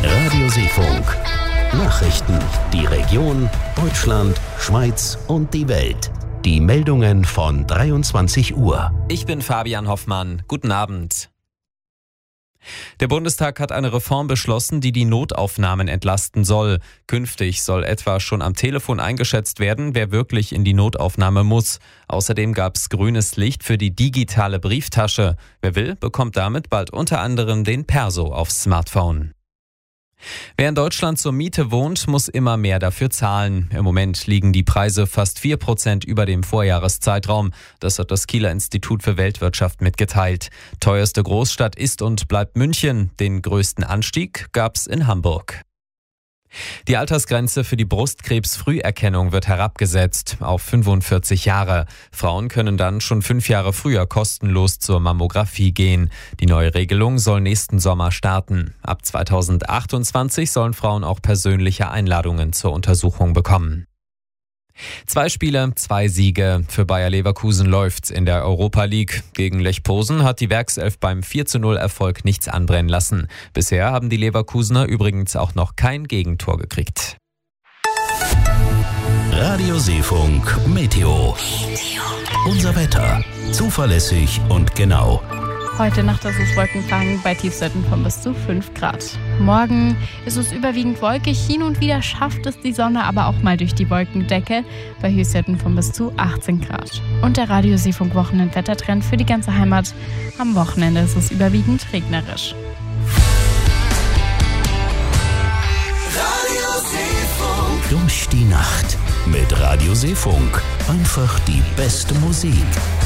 Radioseefunk. Nachrichten, die Region, Deutschland, Schweiz und die Welt. Die Meldungen von 23 Uhr. Ich bin Fabian Hoffmann. Guten Abend. Der Bundestag hat eine Reform beschlossen, die die Notaufnahmen entlasten soll. Künftig soll etwa schon am Telefon eingeschätzt werden, wer wirklich in die Notaufnahme muss. Außerdem gab es grünes Licht für die digitale Brieftasche. Wer will, bekommt damit bald unter anderem den Perso aufs Smartphone. Wer in Deutschland zur Miete wohnt, muss immer mehr dafür zahlen. Im Moment liegen die Preise fast 4% über dem Vorjahreszeitraum. Das hat das Kieler Institut für Weltwirtschaft mitgeteilt. Teuerste Großstadt ist und bleibt München. Den größten Anstieg gab's in Hamburg. Die Altersgrenze für die Brustkrebsfrüherkennung wird herabgesetzt auf 45 Jahre. Frauen können dann schon 5 Jahre früher kostenlos zur Mammographie gehen. Die neue Regelung soll nächsten Sommer starten. Ab 2028 sollen Frauen auch persönliche Einladungen zur Untersuchung bekommen. 2 Spiele, 2 Siege. Für Bayer Leverkusen läuft's in der Europa League. Gegen Lech Posen hat die Werkself beim 4:0 Erfolg nichts anbrennen lassen. Bisher haben die Leverkusener übrigens auch noch kein Gegentor gekriegt. Radioseefunk Meteo. Unser Wetter. Zuverlässig und genau. Heute Nacht ist es wolkenfrei bei Tiefstwerten von bis zu 5 Grad. Morgen ist es überwiegend wolkig. Hin und wieder schafft es die Sonne aber auch mal durch die Wolkendecke bei Höchstwerten von bis zu 18 Grad. Und der Radioseefunk Wochenendwettertrend für die ganze Heimat. Am Wochenende ist es überwiegend regnerisch. Durch die Nacht mit Radioseefunk. Einfach die beste Musik.